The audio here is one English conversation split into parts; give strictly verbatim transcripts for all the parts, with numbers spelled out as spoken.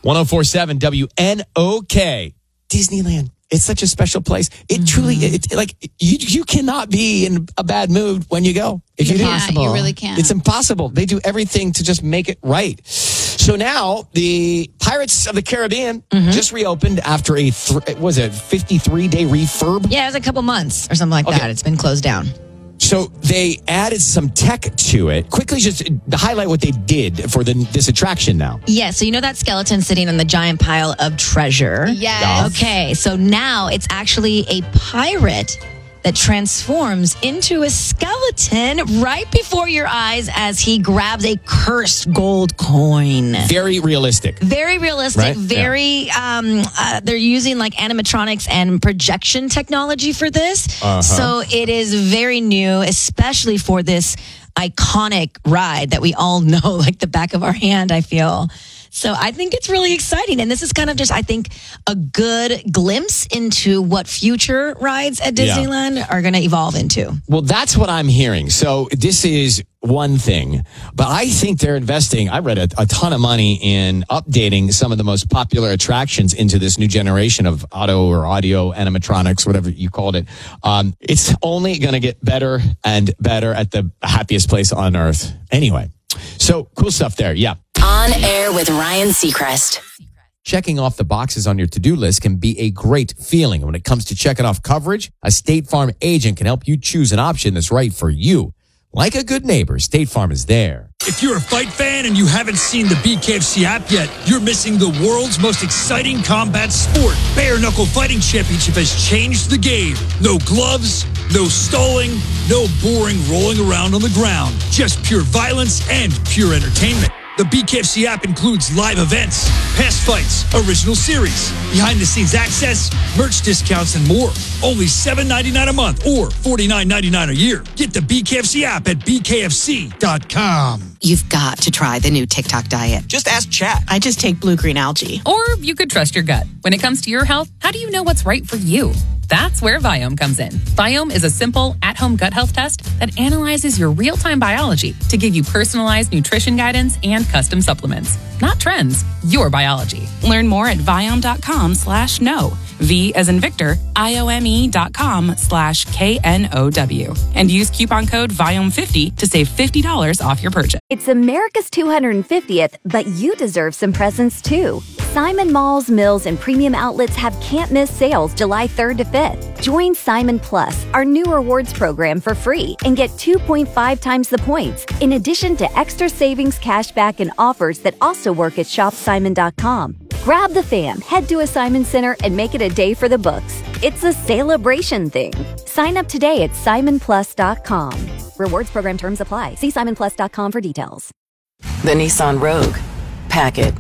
one oh four point seven W N O K. Disneyland. It's such a special place. It mm-hmm. truly, it, it, like, you you cannot be in a bad mood when you go. If you yeah, do. You really can't. It's impossible. They do everything to just make it right. So now, the Pirates of the Caribbean mm-hmm. just reopened after a, th- was it fifty-three day refurb? Yeah, it was a couple months or something like okay. that. It's been closed down. So they added some tech to it. Quickly, just highlight what they did for the, this attraction now. Yeah, so you know that skeleton sitting on the giant pile of treasure? Yes. Okay, so now it's actually a pirate that transforms into a skeleton right before your eyes as he grabs a cursed gold coin. Very realistic. Very realistic. Right? Very, yeah. um, uh, they're using like animatronics and projection technology for this. Uh-huh. So it is very new, especially for this iconic ride that we all know like the back of our hand, I feel. So I think it's really exciting. And this is kind of just, I think, a good glimpse into what future rides at Disneyland yeah. are going to evolve into. Well, that's what I'm hearing. So this is one thing, but I think they're investing, I read a, a ton of money in updating some of the most popular attractions into this new generation of auto or audio animatronics, whatever you called it. Um, it's only going to get better and better at the happiest place on earth. Anyway, so cool stuff there. Yeah. On Air with Ryan Seacrest. Checking off the boxes on your to-do list can be a great feeling. When it comes to checking off coverage, a State Farm agent can help you choose an option that's right for you. Like a good neighbor, State Farm is there. If you're a fight fan and you haven't seen the B K F C app yet, you're missing the world's most exciting combat sport. Bare Knuckle Fighting Championship has changed the game. No gloves, no stalling, no boring rolling around on the ground. Just pure violence and pure entertainment. The B K F C app includes live events, past fights, original series, behind-the-scenes access, merch discounts, and more. Only seven dollars and ninety-nine cents a month or forty-nine dollars and ninety-nine cents a year. Get the B K F C app at B K F C dot com. You've got to try the new TikTok diet. Just ask Chat. I just take blue-green algae. Or you could trust your gut. When it comes to your health, how do you know what's right for you? That's where Viome comes in. Viome is a simple, at-home gut health test that analyzes your real-time biology to give you personalized nutrition guidance and custom supplements. Not trends, your biology. Learn more at Viome.com slash no. V as in Victor, I-O-M-E dot com slash K-N-O-W. And use coupon code Viome fifty to save fifty dollars off your purchase. It's America's two hundred fiftieth, but you deserve some presents too. Simon Malls, Mills, and Premium Outlets have can't-miss sales July third to fifth. Join Simon Plus, our new rewards program, for free and get two point five times the points, in addition to extra savings, cashback, and offers that also work at shop simon dot com. Grab the fam, head to a Simon Center, and make it a day for the books. It's a celebration thing. Sign up today at simon plus dot com. Rewards program terms apply. See simon plus dot com for details. The Nissan Rogue. Pack it.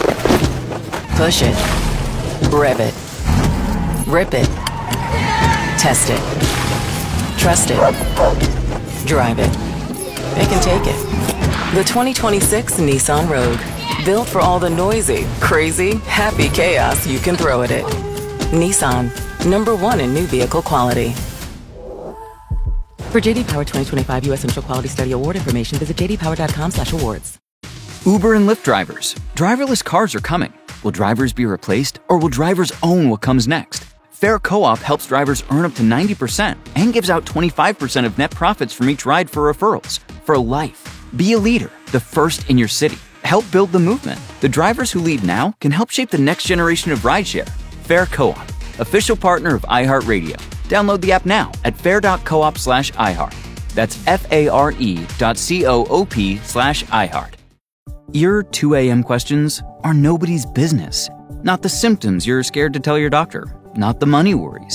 Push it. Rev it. Rip it. Test it. Trust it. Drive it. It can take it. The twenty twenty-six Nissan Rogue. Built for all the noisy, crazy, happy chaos you can throw at it. Nissan. Number one in new vehicle quality. For J D Power twenty twenty-five U S Initial Quality Study Award information, visit j d power dot com slash awards. Uber and Lyft drivers. Driverless cars are coming. Will drivers be replaced, or will drivers own what comes next? Fair Co-op helps drivers earn up to ninety percent and gives out twenty-five percent of net profits from each ride for referrals. For life. Be a leader, the first in your city. Help build the movement. The drivers who lead now can help shape the next generation of rideshare. Fair Co-op, official partner of iHeartRadio. Download the app now at fair.coop slash iHeart. That's F-A-R-E dot C-O-O-P slash iHeart. Your two a.m. questions are nobody's business. Not the symptoms you're scared to tell your doctor. Not the money worries.